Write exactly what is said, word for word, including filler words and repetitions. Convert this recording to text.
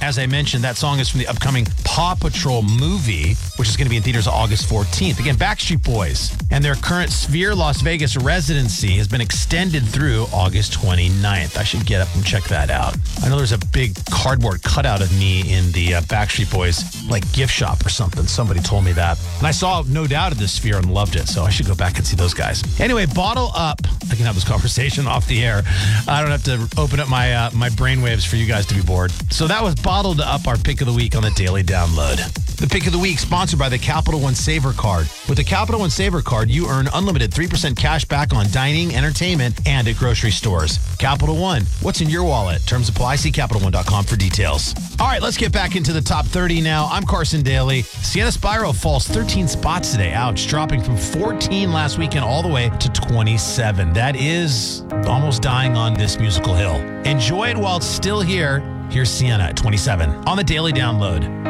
As I mentioned, that song is from the upcoming Paw Patrol movie, which is going to be in theaters August fourteenth. Again, Backstreet Boys and their current Sphere Las Vegas residency has been extended through August twenty-ninth. I should get up and check that out. I know there's a big cardboard cutout of me in the uh, Backstreet Boys like gift shop or something. Somebody told me that. And I saw No Doubt at the Sphere and loved it, so I should go back and see those guys. Anyway, Bottle Up. I can have this conversation off the air. I don't have to open up my uh, my brainwaves for you guys to be bored. So that was Bottled Up, our pick of the week on the Daily Download. The pick of the week sponsored by the Capital One Saver Card. With the Capital One Saver Card, you earn unlimited three percent cash back on dining, entertainment, and at grocery stores. Capital One, what's in your wallet? Terms apply. See Capital One dot com for details. All right, let's get back into the top thirty now. I'm Carson Daly. Sienna Spyro falls thirteen spots today. Ouch. Dropping from fourteen last weekend all the way to twenty-seven. That is almost dying on this musical hill. Enjoy it while it's still here. Here's Sienna at twenty-seven on the Daily Download.